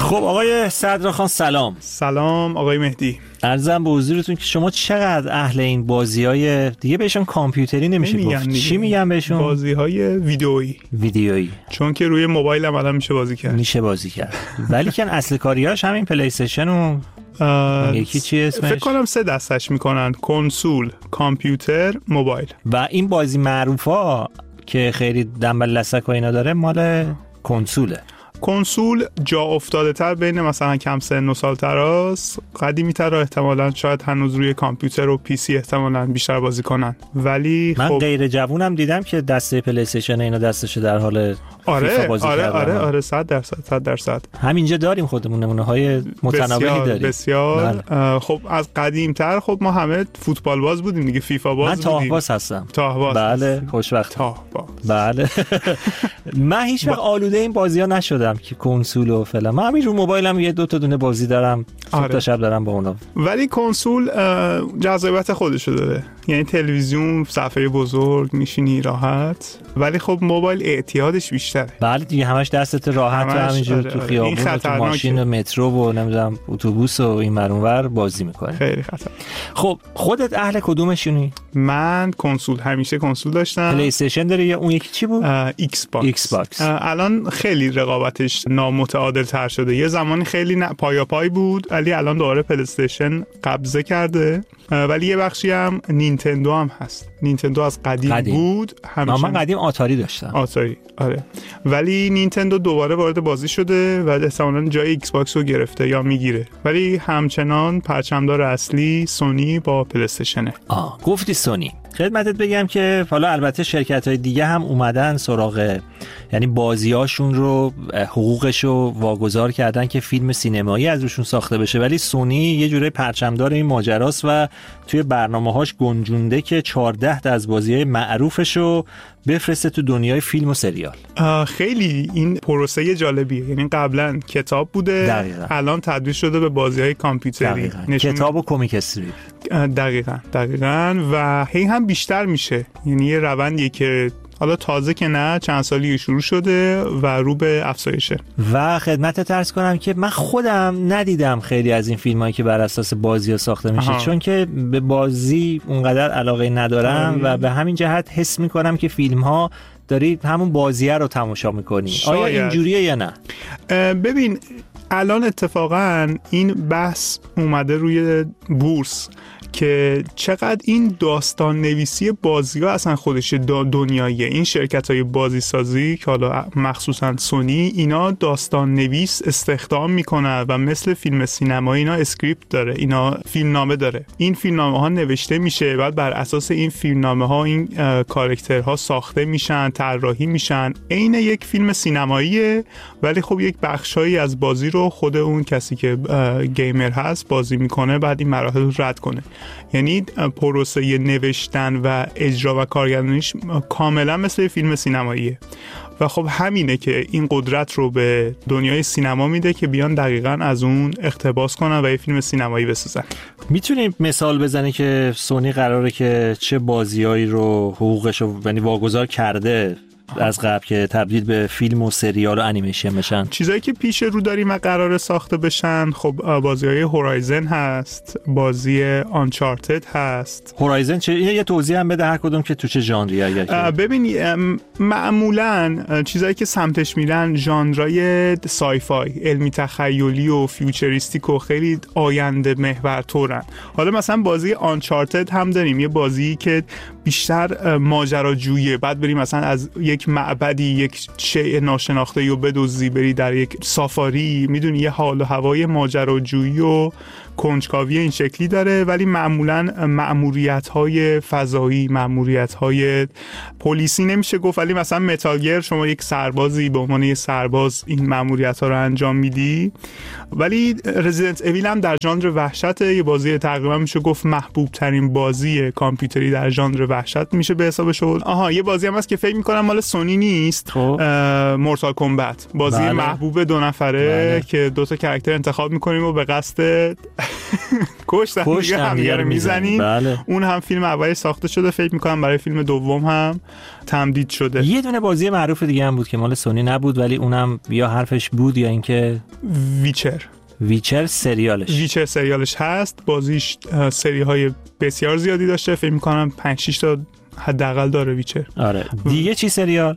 خب آقای صدراخان سلام. سلام آقای مهدی. عرضم به حضورتون که شما چقدر اهل این بازی‌های دیگه بهشون کامپیوتری نمیشه گفت. چی میگن بهشون؟ بازی‌های ویدئویی. چون که روی موبایل هم الان میشه بازی کرد. ولی که اصل کاریاش همین پلی استیشن و یکی چی اسمش؟ فکر کنم 3 دستش میکنن: کنسول، کامپیوتر، موبایل. و این بازی معروفا که خیلی دنبال لسک و اینا داره مال کنسوله. کنسول جا افتاده تر بین مثلا کم سن و سال تراست، قدیمی تر احتمالاً شاید هنوز روی کامپیوتر و پی سی احتمالاً بیشتر بازی کنن. ولی من خب غیر جوونم دیدم که دسته پلی استیشن اینا دستشه در حال فیفا بازی کردن. آره 100%. همینجا داریم خودمون نمونه‌های متنوعی داریم. بسیار. خب از قدیم تر خب ما همه فوتبال باز بودیم دیگه، فیفا باز بودیم. من تاه‌باز هستم. بله خوشبخت. تاه‌باز. بله. من هیچ وقت آلوده این بازی‌ها نشدم که کنسول و فلان. من همین رو موبایلم یه 2 تا دونه بازی دارم، صبح تا شب دارم با اونا. ولی کنسول جذابیت خودشو داره، یعنی تلویزیون، صفحه بزرگ، میشینی راحت. ولی خب موبایل اعتیادش بیشتره. بله دیگه، همش دستت راحت و همینجور تو خیابون و تو ماشین و مترو و نمیدونم اتوبوس و این ور اون ور بازی می‌کنی. خیلی خطر. خب خودت اهل کدومشونی؟ من کنسول، همیشه کنسول داشتم. پلی استیشن داری یا اون یکی چی بود؟ ایکس باکس. الان خیلی رقابتش نامتعادل تر شده. یه زمانی خیلی پای بود، ولی الان دوباره پلی استیشن قبضه کرده. ولی یه بخشی هم نینتندو هم هست. نینتندو از قدیم بود. من قدیم آتاری داشتم. آتاری، آره. ولی نینتندو دوباره وارد بازی شده و احتمالاً جای ایکس باکس رو گرفته یا میگیره. ولی همچنان پرچمدار اصلی سونی با پلی استیشنه. گفتی سونی. خدمتت بگم که حالا البته شرکت‌های دیگه هم اومدن سراغ، یعنی بازیاشون رو حقوقش رو واگذار کردن که فیلم سینمایی از روشون ساخته بشه، ولی سونی یه جوره پرچمدار این ماجراست و توی برنامه‌هاش گنجونده که 14 تا از بازی‌های معروفش رو بفرسته تو دنیای فیلم و سریال. خیلی این پروسه جالبیه، یعنی قبلا کتاب بوده، دقیقا. الان تبدیل شده به بازی‌های کامپیوتری. کتاب و کمیک استریپ. دقیقاً و هی هم بیشتر میشه، یعنی یه روندیه که حالا تازه که نه، چند سالی شروع شده و رو به افزایشه. و خدمتت عرض کنم که من خودم ندیدم خیلی از این فیلمایی که بر اساس بازی‌ها ساخته میشه. چون که به بازی اونقدر علاقه ندارم و به همین جهت حس میکنم که فیلم‌ها داری همون بازیه رو تماشا میکنی. آیا اینجوریه یا نه؟ ببین الان اتفاقا این بحث اومده روی بورس که چقدر این داستان نویسی بازی‌ها اصلا خودش دنیاییه. این شرکت‌های بازی سازی که حالا مخصوصا سونی، اینا داستان نویس استخدام میکنن و مثل فیلم سینمایی اینا اسکریپت داره، اینا فیلمنامه داره. این فیلمنامه‌ها نوشته میشه، بعد بر اساس این فیلمنامه‌ها این کاراکترها ساخته میشن، طراحی میشن. عین یک فیلم سینماییه، ولی خب یک بخشایی از بازی رو خود اون کسی که گیمر هست بازی میکنه، بعد این مراحل رو رد کنه. یعنی پروسه نوشتن و اجرا و کارگردانیش کاملا مثل فیلم سینماییه و خب همینه که این قدرت رو به دنیای سینما میده که بیان دقیقاً از اون اقتباس کنن و یه فیلم سینمایی بسازن. میتونیم مثال بزنی که سونی قراره که چه بازیایی رو حقوقش رو یعنی واگذار کرده از قبل که تبدیل به فیلم و سریال و انیمیشن بشن؟ چیزایی که پیش رو داریم و قراره ساخته بشن، خب بازی‌های هورایزن هست، بازی آنچارتد هست. هورایزن چه؟ یه توضیح هم بده هر کدوم که تو چه ژانری اگر که. ببین معمولاً چیزایی که سمتش میرن ژانرای سایفای، علمی تخیلی و فیوچریستیک و خیلی آینده محور طورن. حالا مثلا بازی آنچارتد هم داریم، یه بازی که بیشتر ماجراجویی، بعد بریم مثلا از یک معبدی یک شیء ناشناخته رو بدزدی، بری در یک سافاری، میدونی یه حال و هوای ماجراجویی و کنجکاوی این شکلی داره. ولی معمولاً مأموریت‌های فضایی، مأموریت‌های پلیسی نمیشه گفت، ولی مثلا متال گیر شما یک سربازی به عنوان یک سرباز این مأموریت‌ها رو انجام میدی. ولی رزیدنت اویل هم در ژانر وحشت، یه بازی تقریبا میشه گفت محبوب ترین بازی کامپیوتری در ژانر وحشت میشه به حسابش. یه بازی هم هست که فکر می‌کنم مال سونی نیست، مورتال کمبت، بازی محبوب 2 نفره که 2 تا کاراکتر انتخاب میکنیم و به قصد کشتن دیگه رو میزنیم. اون هم فیلم اولی ساخته شده، فکر میکنم برای فیلم دوم هم تمدید شده. یه دونه بازی معروف دیگه هم بود که مال سونی نبود ولی اونم یا حرفش بود یا اینکه ویچر سریالش هست. بازیش سری های بسیار زیادی داشته، فکر میکنم 5-6 تا حداقل داره ویچر. آره دیگه چی سریال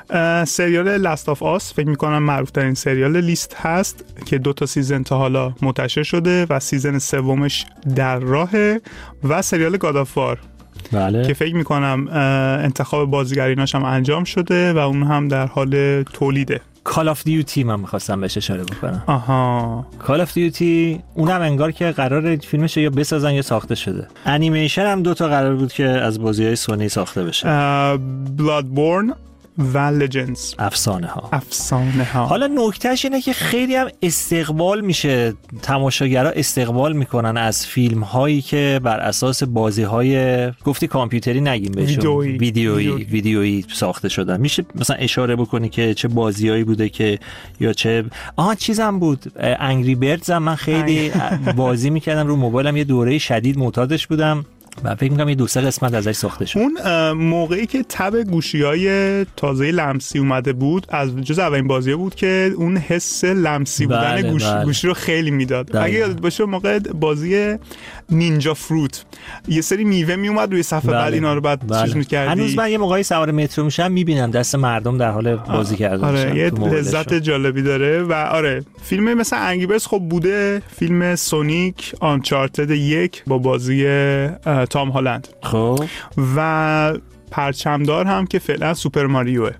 لاست آف آس فکر میکنم معروف ترین سریال لیست هست که 2 تا سیزن تا حالا منتشر شده و سیزن 3 در راهه. و سریال گاد آف وار که فکر میکنم انتخاب بازیگریناش هم انجام شده و اون هم در حال تولیده. کال آف دیوتی من می‌خواستم بهش اشاره بکنم. کال آف دیوتی اونم انگار که قراره فیلمش یا بسازن یا ساخته شده. انیمیشن هم 2 تا قرار بود که از بازی‌های سونی ساخته بشه. بلادبورن و لجندز، افسانه ها. حالا نکتهش اینه که خیلی هم استقبال میشه، تماشاگرها استقبال میکنن از فیلم هایی که بر اساس بازی های گفتی کامپیوتری نگیم بهشون، ویدیویی ساخته شدن. میشه مثلا اشاره بکنی که چه بازیایی بوده که یا چه چیزم بود، انگری بردز هم من خیلی بازی میکردم رو موبایلم، یه دوره شدید معتادش بودم و فکر می‌کنم یه 2-3 قسمت ازش ساخته شد. اون موقعی که تب گوشی‌های تازه لمسی اومده بود، از جز اولین بازیه بود که اون حس لمسی بودن گوشی رو خیلی میداد. اگه یادت باشه موقع بازی نینجا فروت یه سری میوه میومد روی صفحه، بعد اینا رو بعد چیز می‌کردی. هنوز من یه موقعی سوار مترو میشم میبینم دست مردم در حال بازی کردن. آره یه لذت جالبی داره. و آره فیلم مثل انگریبرز خب بوده، فیلم سونیک، آنچارتد 1 با بازی تام هالند، خب و پرچمدار هم که فعلا سوپر ماریو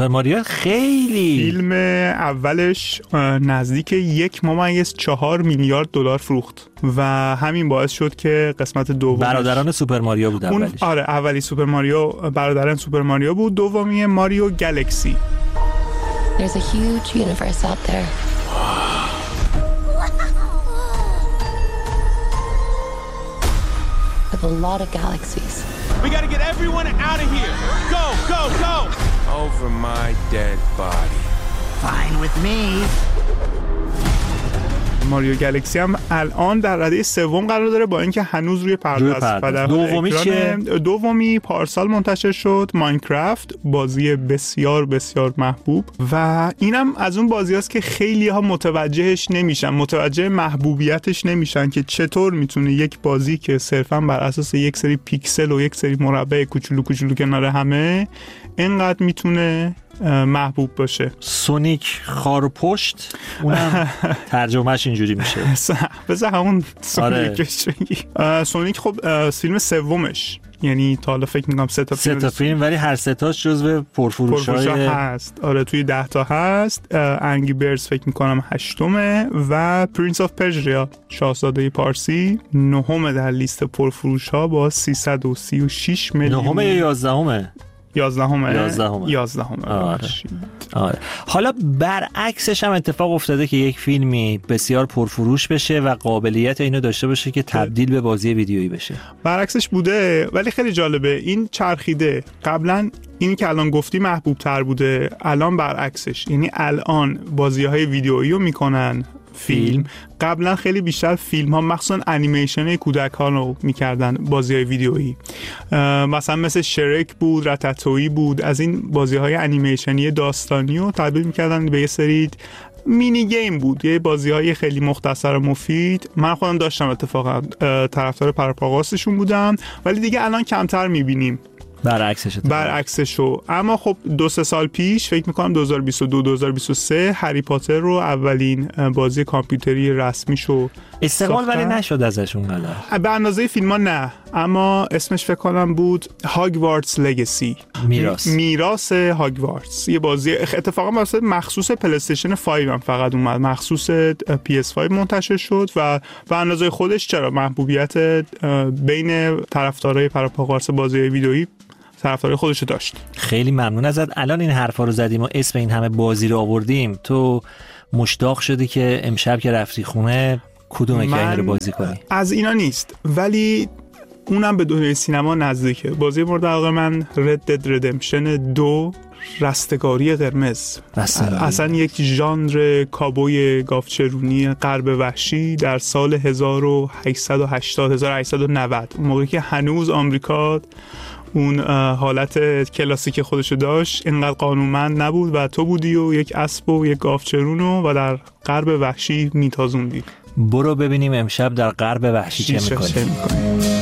خیلی فیلم اولش نزدیک 1.4 میلیارد دلار فروخت و همین باعث شد که قسمت دوم برادران سوپر ماریو بود اولیش. آره اولی سوپر ماریو برادران سوپر ماریو بود، دومی ماریو گالاکسی. There's a huge universe out there. With a lot of galaxies. We gotta get everyone out of here. Go, go, go! Over my dead body. Fine with me. ماریو گالاکسی هم الان در رده 3 قرار داره، با اینکه هنوز روی پرده است. دومی چیه؟ دومی پارسال منتشر شد، ماینکرافت، بازی بسیار بسیار محبوب و اینم از اون بازیاست که خیلی ها متوجه محبوبیتش نمیشن که چطور میتونه یک بازی که صرفا بر اساس یک سری پیکسل و یک سری مربع کوچولو کوچولو کنار همه اینقدر میتونه محبوب باشه. سونیک خارپشت، اونم ترجمهش اینجوری میشه. بذار همون سونیکش بگی. سونیک خب فیلم سومش، یعنی تا حالا فکر می‌کنم 3 تا فیلم ولی هر 3 تاش جزو پرفروش‌های هست. آره توی 10 تا هست. انگری برز فکر می‌کنم 8مه و پرنس آف پرژیا شاهزاده پارسی 9 در لیست پرفروش‌ها با 336 میلیون. 9 یا 11مه؟ 11. آره. حالا برعکسش هم اتفاق افتاده که یک فیلمی بسیار پرفروش بشه و قابلیت اینو داشته باشه که تبدیل به بازی ویدیویی بشه. برعکسش بوده ولی خیلی جالبه این چرخیده. قبلا اینی که الان گفتی محبوب تر بوده، الان برعکسش، یعنی الان بازی‌های ویدیویی رو میکنن فیلم. قبلا خیلی بیشتر فیلم ها مخصوصا انیمیشن کودک ها رو میکردن بازی های ویدیویی، مثلا مثل شرک بود، رتاتویی بود، از این بازی های انیمیشنی داستانی رو تبدیل میکردن به یه سری مینی گیم بود، یه بازی های خیلی مختصر و مفید. من خودم داشتم اتفاقا طرفدار پرپاگاستشون بودم ولی دیگه الان کمتر میبینیم برعکسشو. اما خب 2-3 سال پیش فکر میکنم 2022-2023 هری پاتر رو اولین بازی کامپیوتری رسمیشو استقبال ولی نشد ازشون قدر به اندازه فیلم ها نه، اما اسمش فکر کنم بود هاگوارتس لگسی، میراث هاگوارتس. یه بازی اتفاقا مخصوص پلی استیشن 5 هم فقط اومد، مخصوص PS5 منتشر شد و به اندازه خودش چرا محبوبیت بین طرفدارای پرپاگاس بازی ویدئویی طرفدار خودش داشت. خیلی ممنون ازت. الان این حرفا رو زدیم و اسم این همه بازی رو آوردیم، تو مشتاق شدی که امشب که رفتی خونه کدومه که این رو بازی کنی؟ از اینا نیست ولی اونم به دنیای سینما نزدیکه. بازی مورد علاقه من رد دد ردمپشن 2 رستگاری قرمز. اصلا یک ژانر کابوی گاوچرونی غرب وحشی در سال 1880 1890، اون موقعی که هنوز آمریکا اون حالت کلاسیک خودشو داشت، اینقدر قانونمند نبود و تو بودی و یک اسب و یک گاوچرونو و در غرب وحشی میتازوندی. برو ببینیم امشب در غرب وحشی چه میکنی.